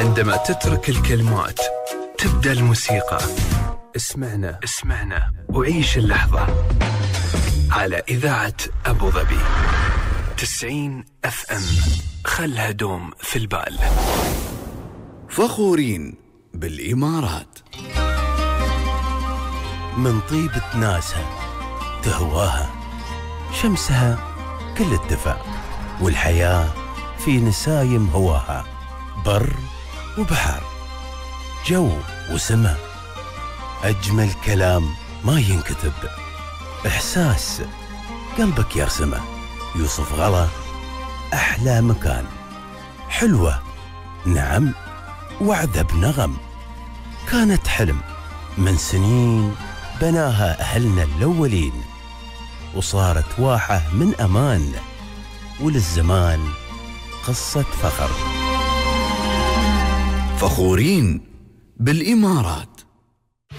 عندما تترك الكلمات تبدأ الموسيقى. اسمعنا وعيش اللحظة على إذاعة أبو ظبي 90 FM. خلها دوم في البال. فخورين بالإمارات، من طيبة ناسها تهواها، شمسها كل الدفا، والحياة في نسايم هواها، بر وبحر، جو وسماء. أجمل كلام ما ينكتب، إحساس قلبك يرسمه. يوسف غلا أحلى مكان، حلوة نعم وعذب نغم. كانت حلم من سنين بناها أهلنا الأولين، وصارت واحة من أمان، وللزمان قصة فخر. فخورين بالإمارات.